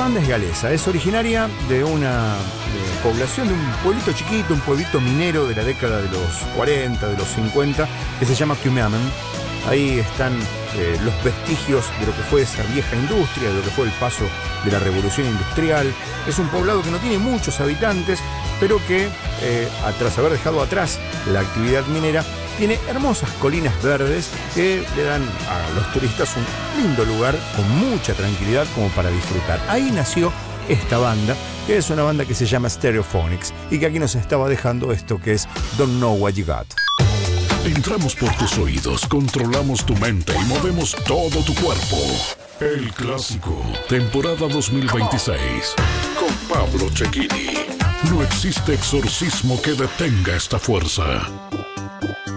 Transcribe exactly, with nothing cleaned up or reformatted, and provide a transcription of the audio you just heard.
banda es galesa, es originaria de una de población, de un pueblito chiquito, un pueblito minero de la década de los cuarenta, de los cincuenta, que se llama Cumaman. Ahí están eh, los vestigios de lo que fue esa vieja industria, de lo que fue el paso de la revolución industrial. Es un poblado que no tiene muchos habitantes, pero que, eh, tras haber dejado atrás la actividad minera, tiene hermosas colinas verdes que le dan a los turistas un lindo lugar con mucha tranquilidad como para disfrutar. Ahí nació esta banda, que es una banda que se llama Stereophonics y que aquí nos estaba dejando esto que es Don't Know What You Got. Entramos por tus oídos, controlamos tu mente y movemos todo tu cuerpo. El Clásico, temporada dos mil veintiséis, con Pablo Cecchini. No existe exorcismo que detenga esta fuerza.